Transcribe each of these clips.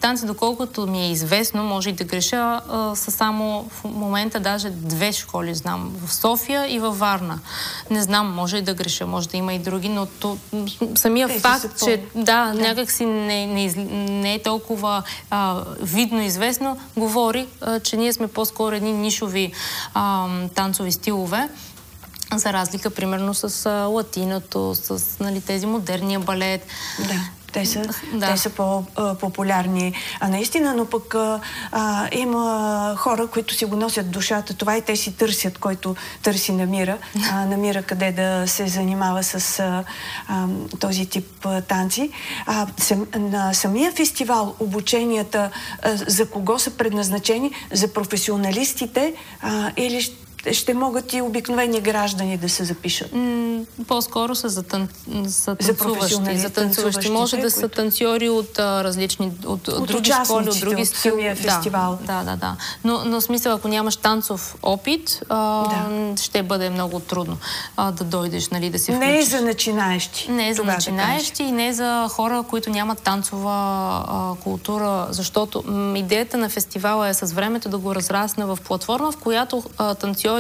танци, доколкото ми е известно, може и да греша, са само в момента даже 2 школи знам. В София и във Варна. Не знам, може и да греша, може да има и други, но самия факт, че някакси не е толкова видно и известно, говори, че ние сме по-скоро едни нишови танцови стилове. За разлика, примерно, с латиното, с тези модерния балет. Да. Те са по-популярни. Наистина, но пък има хора, които си го носят в душата това и те си търсят, който търси намира къде да се занимава с този тип танци. На самия фестивал обученията за кого са предназначени? За професионалистите или ще могат и обикновени граждани да се запишат? По-скоро са за танцуващи. За танцуващи. Може да са танцори от различни, от други школи, от други самия фестивал. Да. Но в смисъл, ако нямаш танцов опит, ще бъде много трудно да дойдеш, да се включиш. Не е за начинаещи. Не е за начинаещи и не е за хора, които нямат танцова култура, защото идеята на фестивала е с времето да го разрасне в платформа, в която танцори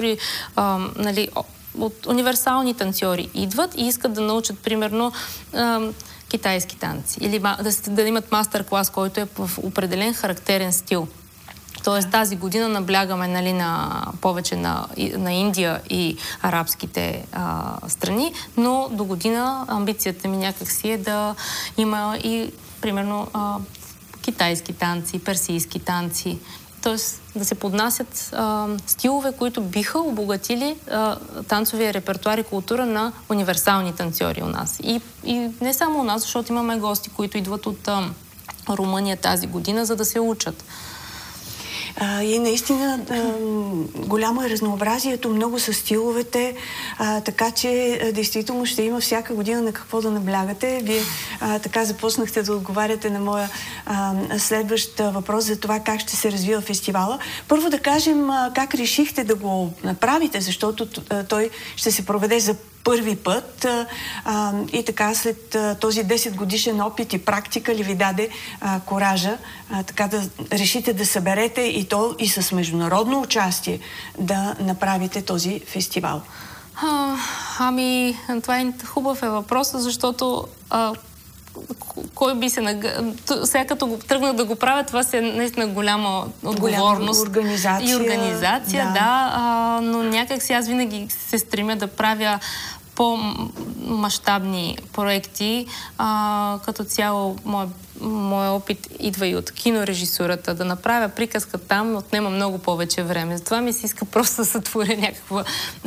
от универсални танцори идват и искат да научат, примерно, китайски танци. Или да имат мастер-клас, който е в определен характерен стил. Тоест тази година наблягаме повече на Индия и арабските страни, но до година амбицията ми някакси е да има и, примерно, китайски танци, персийски танци. Тоест да се поднасят стилове, които биха обогатили танцовия репертуар и култура на универсални танцори у нас. И не само у нас, защото имаме гости, които идват от Румъния тази година, за да се учат. И наистина голямо е разнообразието, много са стиловете, така че действително ще има всяка година на какво да наблягате. Вие така започнахте да отговаряте на моя следващ въпрос за това как ще се развива фестивала. Първо да кажем как решихте да го направите, защото той ще се проведе за първи път и така след този 10 годишен опит и практика ли ви даде коража така да решите да съберете и то и с международно участие да направите този фестивал? Това е хубав въпрос, защото кой би се... Сега като го тръгнах да го правя, това си е наистина голяма отговорност. Организация. Но някак си аз винаги се стремя да правя по-мащабни проекти. Като цяло, моя опит идва и от кинорежисурата. Да направя приказка там отнема много повече време. Затова ми се иска просто да сътворя някаква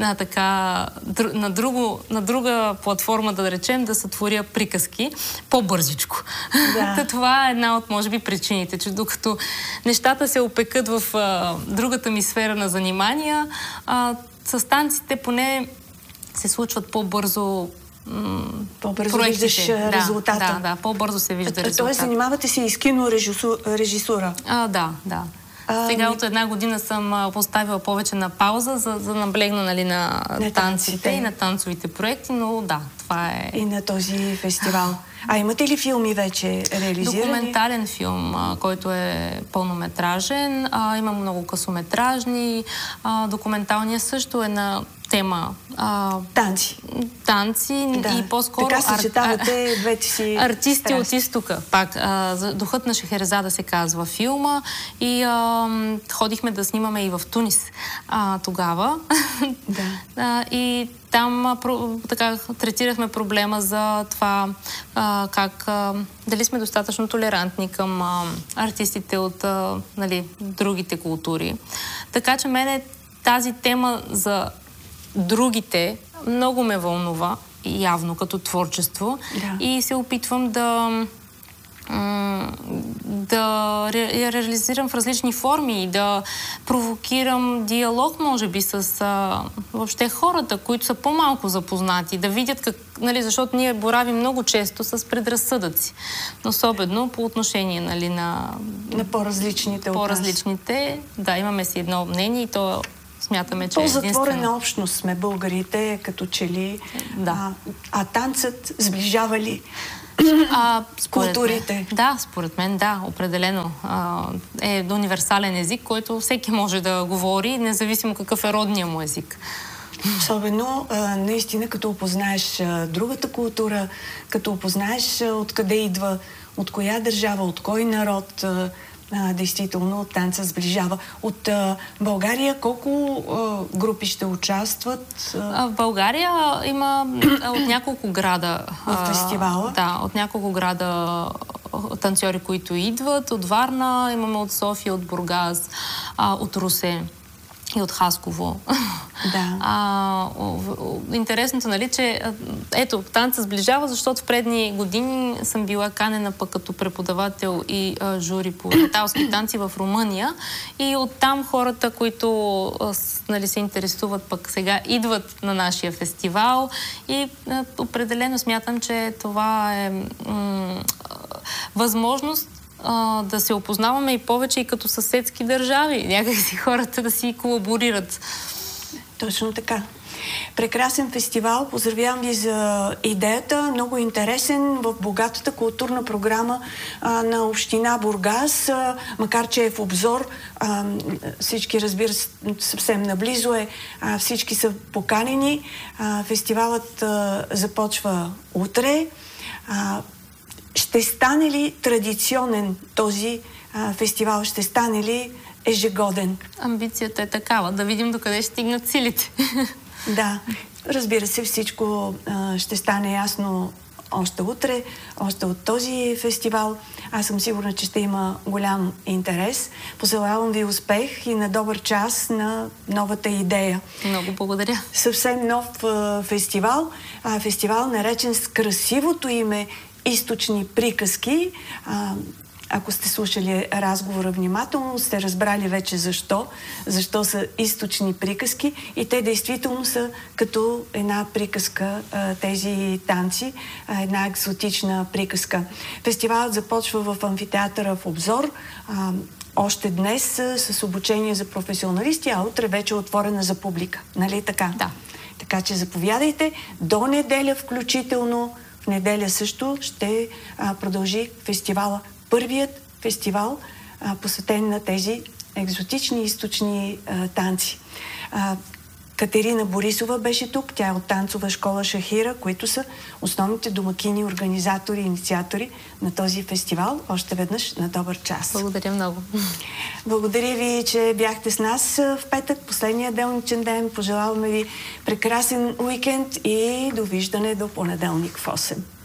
на друга платформа, да речем, да сътворя приказки по-бързичко. Това е една от, може би, причините, че докато нещата се опекат в другата ми сфера на занимания, с танците поне се случват по-бързо по-бързо виждаш резултата. Да, по-бързо се вижда резултата. Тоест, занимавате се и с кинорежисура. Да. Сега от една година съм поставила повече на пауза, за да наблегна на танците и на танцовите проекти, но това е... И на този фестивал. Имате ли филми вече реализирани? Документален филм, който е пълнометражен. Има много късометражни. Документалният също е на тема танци и по-скоро така съчетавате двете си артисти от изтока. Пак Духът на Шехерезада се казва филма и ходихме да снимаме и в Тунис тогава. И там така третирахме проблема за това дали сме достатъчно толерантни към артистите от другите култури. Така че мене тази тема за другите много ме вълнува, явно като творчество, и се опитвам да я реализирам в различни форми и да провокирам диалог, може би, с въобще хората, които са по-малко запознати, да видят защото ние боравим много често с предразсъдъци, особено по отношение на по-различните. Имаме си едно мнение и то смятаме, че по-затворена общност сме българите, като че ли. А танцът сближава ли? културите. Да, според мен, да, определено. Е универсален език, който всеки може да говори, независимо какъв е родния му език. Особено, наистина, като опознаеш другата култура, като опознаеш откъде идва, от коя държава, от кой народ, действително танца сближава. От България колко групи ще участват? В България има от няколко града. В фестивала? Да, от няколко града танцори, които идват. От Варна, имаме от София, от Бургас, от Русе и от Хасково. Да. Интересното, нали, че ето, танца сближава, защото в предни години съм била канена пък като преподавател и жури по италски танци в Румъния. И оттам хората, които нали, се интересуват пък сега, идват на нашия фестивал и определено смятам, че това е възможност да се опознаваме и повече и като съседски държави. Някакси хората да си колаборират. Точно така. Прекрасен фестивал. Поздравявам ви за идеята. Много интересен в богатата културна програма на община Бургас. Макар че е в обзор, всички, разбира се, съвсем наблизо е. Всички са поканени. Фестивалът започва утре. Ще стане ли традиционен този фестивал? Ще стане ли ежегоден? Амбицията е такава, да видим докъде ще стигнат силите. Да, разбира се, всичко ще стане ясно още утре, още от този фестивал. Аз съм сигурна, че ще има голям интерес. Пожелавам ви успех и на добър час на новата идея. Много благодаря. Съвсем нов фестивал. Фестивал, наречен с красивото име Източни приказки. Ако сте слушали разговора внимателно, сте разбрали вече защо. Защо са източни приказки. И те действително са като една приказка, тези танци, една екзотична приказка. Фестивалът започва в амфитеатъра в Обзор. Още днес с обучение за професионалисти, а утре вече е отворена за публика. Нали така? Да. Така че заповядайте до неделя включително. В неделя също ще продължи фестивала. Първият фестивал, посветен на тези екзотични източни танци. Катерина Борисова беше тук. Тя е от танцова школа Шахира, които са основните домакини, организатори, инициатори на този фестивал. Още веднъж на добър час. Благодаря много. Благодаря ви, че бяхте с нас в петък, последния делничен ден. Пожелаваме ви прекрасен уикенд и довиждане до понеделник в 8.